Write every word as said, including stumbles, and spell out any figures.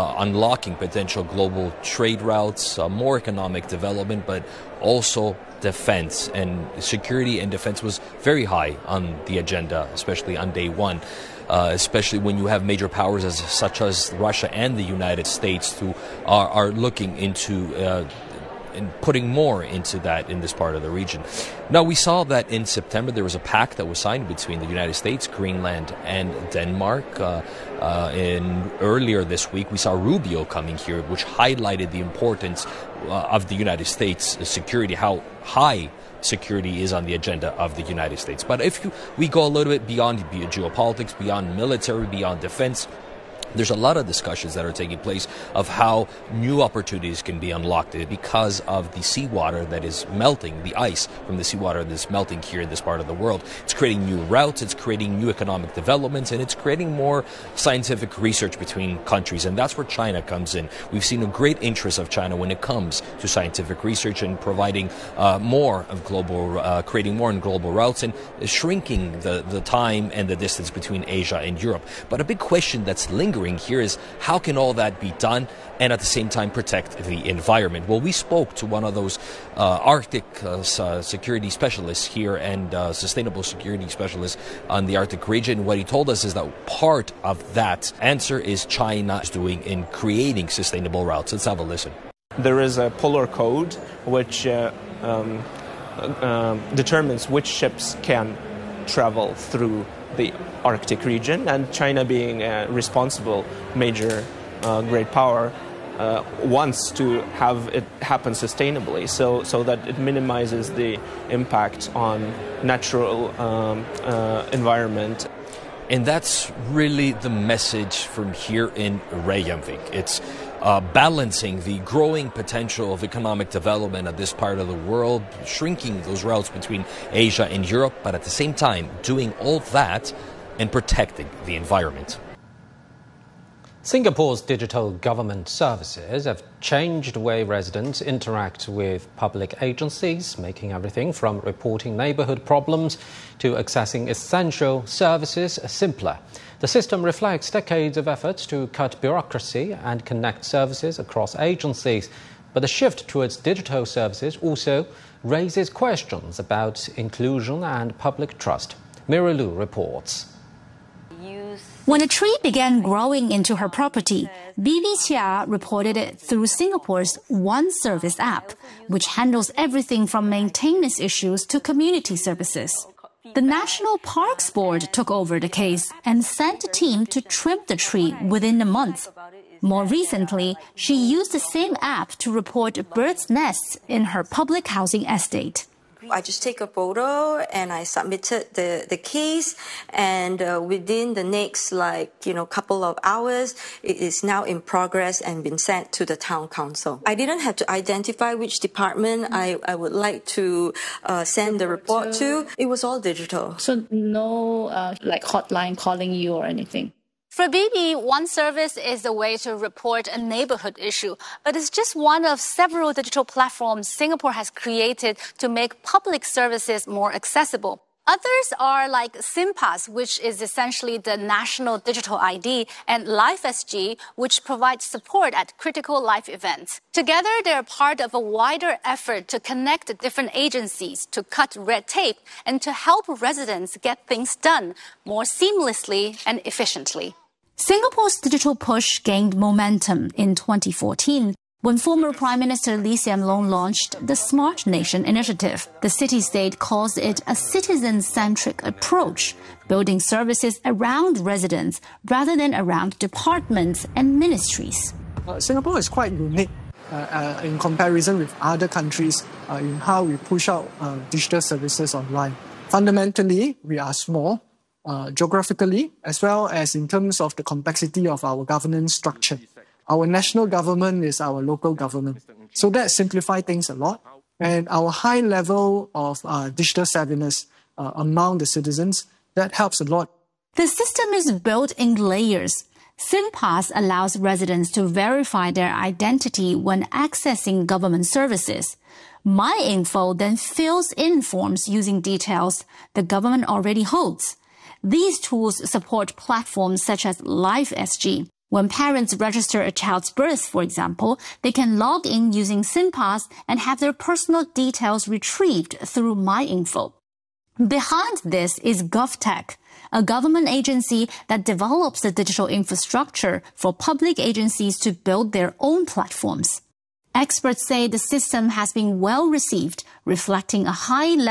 uh, unlocking potential global trade routes, uh, more economic development, but also defense. And security and defense was very high on the agenda, especially on day one. Uh, especially when you have major powers as such as Russia and the United States who are, are looking into uh, and putting more into that in this part of the region. Now, we saw that in September there was a pact that was signed between the United States, Greenland, and Denmark. Uh, uh, and earlier this week, we saw Rubio coming here, which highlighted the importance uh, of the United States security, how high security is on the agenda of the United States. But if you, we go a little bit beyond geopolitics, beyond military, beyond defense, there's a lot of discussions that are taking place of how new opportunities can be unlocked because of the seawater that is melting, the ice from the seawater that is melting here in this part of the world. It's creating new routes, it's creating new economic developments, and it's creating more scientific research between countries. And that's where China comes in. We've seen a great interest of China when it comes to scientific research and providing uh, more of global, uh, creating more in global routes and shrinking the, the time and the distance between Asia and Europe. But a big question that's lingering here is how can all that be done and at the same time protect the environment? Well, we spoke to one of those uh, Arctic uh, security specialists here and uh, sustainable security specialists on the Arctic region. What he told us is that part of that answer is China is doing in creating sustainable routes. Let's have a listen. There is a polar code which uh, um, uh, determines which ships can travel through the Arctic region, and China, being a responsible major uh, great power, uh, wants to have it happen sustainably, so so that it minimizes the impact on natural um, uh, environment. And that's really the message from here in Reykjavik. It's uh, balancing the growing potential of economic development of this part of the world, shrinking those routes between Asia and Europe, but at the same time doing all that and protecting the environment. Singapore's digital government services have changed the way residents interact with public agencies, making everything from reporting neighbourhood problems to accessing essential services simpler. The system reflects decades of efforts to cut bureaucracy and connect services across agencies. But the shift towards digital services also raises questions about inclusion and public trust. Mira Lu reports. When a tree began growing into her property, Bibi Chia reported it through Singapore's One Service app, which handles everything from maintenance issues to community services. The National Parks Board took over the case and sent a team to trim the tree within a month. More recently, she used the same app to report birds' nests in her public housing estate. I just take a photo and I submitted the, the case, and uh, within the next like you know couple of hours it is now in progress and been sent to the town council. I didn't have to identify which department I, I would like to uh, send the report to. It was all digital. So no uh, like hotline calling you or anything? For Bibi, One Service is a way to report a neighborhood issue, but it's just one of several digital platforms Singapore has created to make public services more accessible. Others are like SingPass, which is essentially the national digital I D, and LifeSG, which provides support at critical life events. Together, they're part of a wider effort to connect different agencies, to cut red tape, and to help residents get things done more seamlessly and efficiently. Singapore's digital push gained momentum in twenty fourteen when former Prime Minister Lee Hsien Loong launched the Smart Nation initiative. The city-state calls it a citizen-centric approach, building services around residents rather than around departments and ministries. Uh, Singapore is quite unique uh, uh, in comparison with other countries uh, in how we push out uh, digital services online. Fundamentally, we are small, uh, geographically, as well as in terms of the complexity of our governance structure. Our national government is our local government. So that simplifies things a lot. And our high level of uh, digital savviness uh, among the citizens, that helps a lot. The system is built in layers. SingPass allows residents to verify their identity when accessing government services. MyInfo then fills in forms using details the government already holds. These tools support platforms such as LifeSG, When parents register a child's birth, for example, they can log in using SingPass and have their personal details retrieved through MyInfo. Behind this is GovTech, a government agency that develops the digital infrastructure for public agencies to build their own platforms. Experts say the system has been well received, reflecting a high level